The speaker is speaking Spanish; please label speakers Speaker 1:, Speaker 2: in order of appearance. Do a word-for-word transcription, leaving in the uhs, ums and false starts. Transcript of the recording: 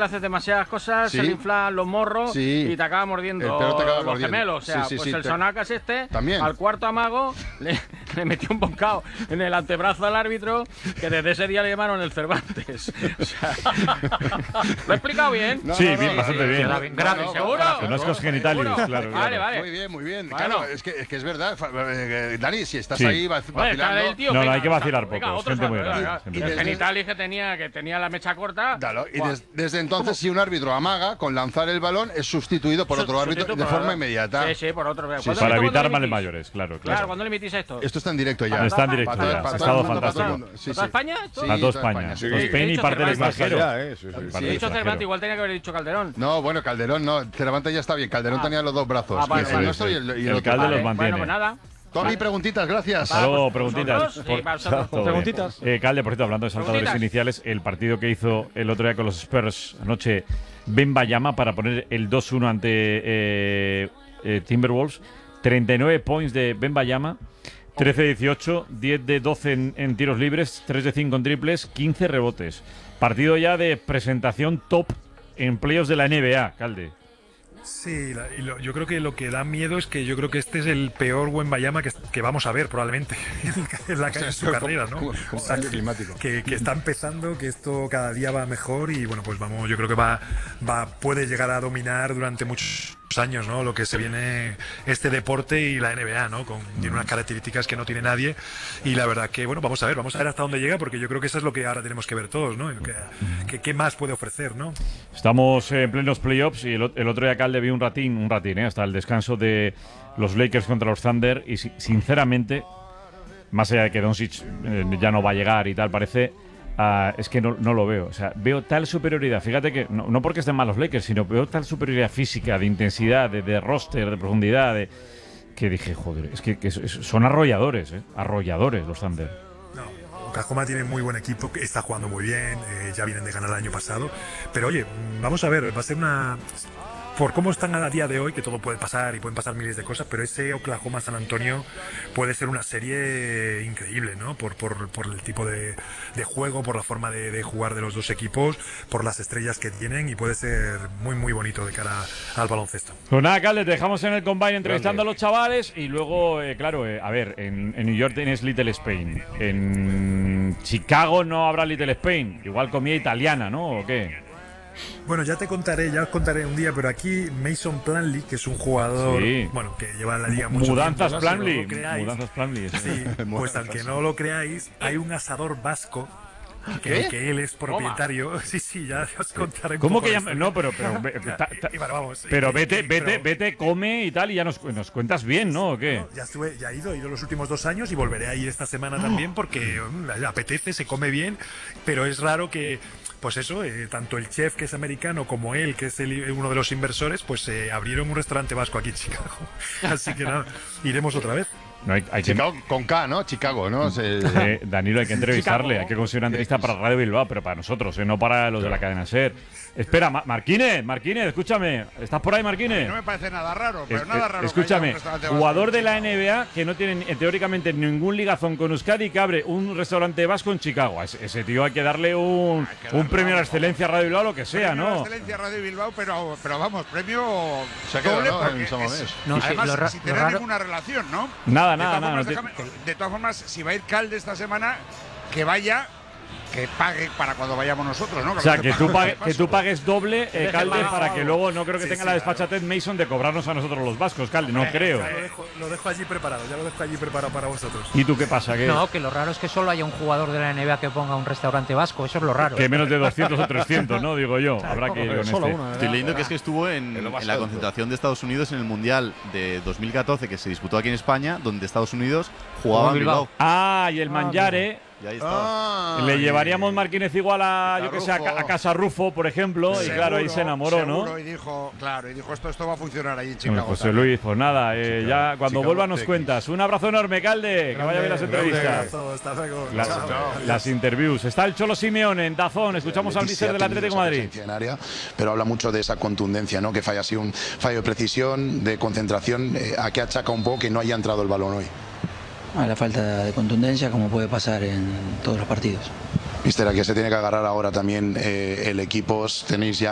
Speaker 1: le haces demasiadas cosas,
Speaker 2: ¿Sí?
Speaker 1: se le inflan los morros
Speaker 2: sí.
Speaker 1: y te acaba mordiendo
Speaker 2: el te acaba
Speaker 1: los
Speaker 2: mordiendo.
Speaker 1: gemelos. O sea,
Speaker 2: sí, sí,
Speaker 1: pues
Speaker 2: sí,
Speaker 1: el
Speaker 2: te...
Speaker 1: Sonacas este,
Speaker 2: ¿También?
Speaker 1: al cuarto amago, le, le metió un bocado en el antebrazo al árbitro, que desde ese día le llamaron el Cervantes. O sea, ¿lo he explicado bien?
Speaker 3: No, sí, no, no, bien, bastante bien.
Speaker 1: No, no, grave, no, ¿seguro?
Speaker 3: Que no es cosgenitalis, claro, claro.
Speaker 1: Vale, vale.
Speaker 2: Muy bien, muy bien.
Speaker 1: Bueno.
Speaker 2: Claro, es que, es que es verdad. Dani, si estás
Speaker 3: Sí.
Speaker 2: ahí vacilando...
Speaker 1: Oye, el tío,
Speaker 3: no, no,
Speaker 1: venga,
Speaker 3: hay que vacilar
Speaker 1: venga,
Speaker 3: poco.
Speaker 1: otro
Speaker 3: Gente muy
Speaker 1: saco,
Speaker 3: grande.
Speaker 1: venga,
Speaker 3: gente
Speaker 1: y
Speaker 3: muy
Speaker 1: el
Speaker 3: grande.
Speaker 1: genitalis que tenía, que tenía la mecha corta.
Speaker 2: Claro, y
Speaker 1: Buah.
Speaker 2: des, desde entonces, si un árbitro amaga con lanzar el balón, es sustituido por otro árbitro
Speaker 1: Sustituto
Speaker 2: de
Speaker 1: por-
Speaker 2: forma inmediata.
Speaker 1: Sí, sí, por otro.
Speaker 2: Sí,
Speaker 1: ¿Cuándo-
Speaker 3: Para
Speaker 1: cuándo
Speaker 3: evitar
Speaker 1: le
Speaker 3: males
Speaker 1: emitís?
Speaker 3: mayores, claro,
Speaker 1: Claro,
Speaker 3: claro.
Speaker 1: ¿cuándo le emitís esto?
Speaker 2: Esto está en directo ya.
Speaker 3: Está en directo
Speaker 2: Para todo-
Speaker 3: ya.
Speaker 2: para
Speaker 3: Ha
Speaker 2: todo el
Speaker 3: estado
Speaker 2: mundo, para todo el
Speaker 3: fantástico.
Speaker 2: mundo. Sí,
Speaker 1: ¿Toda
Speaker 2: sí.
Speaker 1: España? esto?
Speaker 2: Sí,
Speaker 3: A toda
Speaker 2: toda
Speaker 3: España.
Speaker 2: Sí.
Speaker 3: Todo
Speaker 1: He
Speaker 3: Spain y
Speaker 1: dicho
Speaker 3: parte del
Speaker 1: Cervantes.
Speaker 3: extranjero.
Speaker 4: Ya, eh, sí, sí.
Speaker 3: Parte
Speaker 1: He
Speaker 3: del
Speaker 1: dicho
Speaker 3: extranjero.
Speaker 1: Cervantes, igual tenía que haber dicho Calderón.
Speaker 2: No, bueno, Calderón no. Cervantes ya está bien. Calderón
Speaker 1: Ah.
Speaker 2: tenía los dos brazos.
Speaker 1: Ah, vale,
Speaker 2: el
Speaker 1: vale.
Speaker 2: nuestro y el, y el
Speaker 3: El
Speaker 2: otro.
Speaker 3: Calde
Speaker 1: Vale,
Speaker 3: los mantiene.
Speaker 1: Bueno, pues nada.
Speaker 2: Tommy, preguntitas, gracias.
Speaker 3: Hasta luego,
Speaker 1: ¿Vosotros?
Speaker 3: preguntitas.
Speaker 1: Sí,
Speaker 3: Por-
Speaker 1: para vosotros.
Speaker 3: todo bien.
Speaker 4: Preguntitas.
Speaker 3: Eh, Calde, por cierto, hablando de saltadores
Speaker 1: Preguntitas.
Speaker 3: iniciales, el partido que hizo el otro día con los Spurs anoche, Wembanyama, para poner el dos uno ante eh, eh, Timberwolves, treinta y nueve points de Wembanyama, trece de dieciocho, diez de doce en, en tiros libres, tres de cinco en triples, quince rebotes. Partido ya de presentación top en playoffs de la N B A, Calde.
Speaker 5: Sí, la- y lo- yo creo que lo que da miedo es que yo creo que este es el peor Wembanyama que, que vamos a ver probablemente en, la, en su carrera, ¿no?
Speaker 2: Como- como
Speaker 5: O sea,
Speaker 2: cambio climático.
Speaker 5: que, que está empezando, que esto cada día va mejor y bueno, pues vamos, yo creo que va, va puede llegar a dominar durante muchos años, ¿no? Lo que se viene este deporte y la N B A, ¿no? Con, tiene unas características que no tiene nadie y la verdad que, bueno, vamos a ver, vamos a ver hasta dónde llega porque yo creo que eso es lo que ahora tenemos que ver todos, ¿no? Que, que- ¿Qué más puede ofrecer, ¿no?
Speaker 3: Estamos en plenos playoffs y el, o- el otro día Calde vi un ratín, un ratín, ¿eh? hasta el descanso de los Lakers contra los Thunder y si- sinceramente, más allá de que Doncic eh, ya no va a llegar y tal, parece, ah, es que no, no lo veo. O sea, veo tal superioridad. Fíjate que, no, no porque estén mal los Lakers, sino veo tal superioridad física, de intensidad, de, de roster, de profundidad, de, que dije, joder, es que, que es- es- son arrolladores, ¿eh? Arrolladores los Thunder.
Speaker 5: No, Oklahoma tiene muy buen equipo, que está jugando muy bien, eh, ya vienen de ganar el año pasado. Pero oye, mm, vamos a ver, va a ser una... Por cómo están a día de hoy, que todo puede pasar y pueden pasar miles de cosas, pero ese Oklahoma-San Antonio puede ser una serie increíble, ¿no? Por, por, por el tipo de, de juego, por la forma de, de jugar de los dos equipos, por las estrellas que tienen y puede ser muy, muy bonito de cara al baloncesto.
Speaker 3: Pues nada, Calde, te dejamos en el Combine entrevistando a los chavales y luego, eh, claro, eh, a ver, en, en New York tienes Little Spain. En Chicago no habrá Little Spain. Igual comida italiana, ¿no? ¿O qué?
Speaker 5: Bueno, ya te contaré, ya os contaré un día, pero aquí Mason Plumlee, que es un jugador,
Speaker 3: Sí.
Speaker 5: bueno, que lleva en la liga mucho
Speaker 3: Mudanzas
Speaker 5: tiempo, ¿no? Si no
Speaker 3: Plumlee.
Speaker 5: lo creáis.
Speaker 3: Mudanzas Plumlee. sí.
Speaker 5: Sí, pues
Speaker 2: Mudanzas.
Speaker 5: aunque no lo creáis, hay un asador vasco que,
Speaker 2: ¿Qué?
Speaker 5: que él es propietario. Sí, sí, ya os contaré. un
Speaker 3: ¿Cómo
Speaker 5: poco
Speaker 3: que
Speaker 5: de
Speaker 3: llama?
Speaker 5: esto.
Speaker 3: No, pero, pero, ve- ta- ta-
Speaker 5: Y bueno, vamos,
Speaker 3: pero
Speaker 5: y-
Speaker 3: vete,
Speaker 5: y-
Speaker 3: vete,
Speaker 5: pero-
Speaker 3: vete, come y tal y ya nos, nos cuentas bien, ¿no? ¿O qué?
Speaker 5: Ya estuve, ya he ido, he ido los últimos dos años y volveré a ir esta semana también porque mm, apetece, se come bien, pero es raro que, pues eso, eh, tanto el chef que es americano como él, que es el- uno de los inversores, pues eh, abrieron un restaurante vasco aquí en Chicago. Así que nada, iremos otra vez.
Speaker 3: No, hay, hay que,
Speaker 2: Chicago con K, ¿no? Chicago, ¿no? Se-
Speaker 3: eh, Danilo, hay que entrevistarle,
Speaker 1: Chicago.
Speaker 3: hay que conseguir una entrevista para Radio Bilbao, pero para nosotros, eh, no para los de la cadena SER. Espera, Ma- Marquínez, Marquínez, escúchame. ¿Estás por ahí, Marquínez?
Speaker 6: No me parece nada raro, pero
Speaker 3: Es-
Speaker 6: nada
Speaker 3: eh,
Speaker 6: raro. que haya
Speaker 3: Escúchame,
Speaker 6: un restaurante vasco
Speaker 3: jugador
Speaker 6: en
Speaker 3: de la
Speaker 6: Chicago.
Speaker 3: N B A que no tiene eh, teóricamente ningún ligazón con Euskadi que abre un restaurante vasco en Chicago. A ese, ese tío hay que darle un,
Speaker 6: Hay que darle
Speaker 3: un premio a la
Speaker 6: algo.
Speaker 3: excelencia a Radio Bilbao, lo que sea,
Speaker 6: Premio a la
Speaker 3: ¿no?
Speaker 6: Excelencia Radio Bilbao, pero, pero vamos, premio
Speaker 2: Se ha quedado,
Speaker 6: doble
Speaker 2: ¿no?
Speaker 6: porque
Speaker 2: En San
Speaker 6: es-
Speaker 2: Mamés.
Speaker 7: No, sí,
Speaker 6: además,
Speaker 7: lo ra-
Speaker 6: sin
Speaker 7: lo
Speaker 6: tener
Speaker 7: raro-
Speaker 6: ninguna relación, ¿no?
Speaker 3: Nada,
Speaker 6: De
Speaker 3: nada,
Speaker 6: todas,
Speaker 3: nada.
Speaker 6: formas,
Speaker 3: no tiene-
Speaker 6: déjame- de todas formas, si va a ir Calde esta semana, que vaya, que pague para cuando vayamos nosotros, ¿no?
Speaker 3: O sea,
Speaker 6: no
Speaker 3: que
Speaker 6: se
Speaker 3: tú,
Speaker 6: paga
Speaker 3: pague-
Speaker 6: de
Speaker 3: que tú
Speaker 6: paso.
Speaker 3: pagues doble, eh,
Speaker 1: Deje
Speaker 3: Calde,
Speaker 1: pagado
Speaker 3: para que
Speaker 1: algo.
Speaker 3: luego no creo que
Speaker 5: Sí,
Speaker 3: tenga
Speaker 5: sí,
Speaker 3: la
Speaker 5: claro.
Speaker 3: desfachatez Mason de cobrarnos a nosotros los vascos, Calde, no creo.
Speaker 5: Ya lo dejo, lo dejo allí preparado, ya lo dejo allí preparado para vosotros.
Speaker 3: ¿Y tú qué pasa? ¿Qué,
Speaker 7: No, que lo raro es que solo haya un jugador de la N B A que ponga un restaurante vasco, eso es lo raro.
Speaker 3: que menos de doscientos o trescientos, ¿no? Digo yo. Habrá que ir con
Speaker 4: Solo
Speaker 3: este.
Speaker 4: uno, ¿verdad?
Speaker 8: Estoy leyendo que es que estuvo en,
Speaker 4: En lo más
Speaker 8: en la
Speaker 4: alto.
Speaker 8: concentración de Estados Unidos en el Mundial de dos mil catorce que se disputó aquí en España, donde Estados Unidos jugaba en
Speaker 7: Bilbao.
Speaker 8: Bilbao.
Speaker 3: Ah, y el Manjare.
Speaker 8: Y ahí estaba.
Speaker 2: Ah,
Speaker 3: Le
Speaker 2: y-
Speaker 3: llevaríamos Marquínez igual a,
Speaker 2: a
Speaker 3: yo que sé, a,
Speaker 2: Rufo.
Speaker 3: ca- a Casa Rufo, por ejemplo, y claro, ahí se enamoró, ¿no?
Speaker 6: Seguro, y dijo, claro, y dijo, esto, esto va a funcionar ahí en
Speaker 3: Hombre,
Speaker 6: Chicago.
Speaker 3: José
Speaker 6: también.
Speaker 3: Luis, pues nada, eh,
Speaker 2: Chicago,
Speaker 3: ya cuando
Speaker 2: Chicago
Speaker 3: vuelva nos
Speaker 2: T X.
Speaker 3: cuentas. Un abrazo enorme, Calde, que vaya bien las
Speaker 2: grande,
Speaker 3: entrevistas.
Speaker 5: Todo, hasta luego.
Speaker 3: Las,
Speaker 5: Chao.
Speaker 3: las interviews. Está el Cholo Simeone en Dazón. Escuchamos al
Speaker 9: Betis
Speaker 3: míster
Speaker 9: sí ha
Speaker 3: del
Speaker 9: tenido
Speaker 3: Atlético
Speaker 9: esa
Speaker 3: de Madrid.
Speaker 9: presencia en área, pero habla mucho de esa contundencia, ¿no? Que falla así un fallo de precisión, de concentración, eh, a que achaca un poco que no haya entrado el balón hoy.
Speaker 10: A la falta de contundencia, como puede pasar en todos los partidos.
Speaker 9: Mister, a que se tiene que agarrar ahora también eh, el equipo, tenéis ya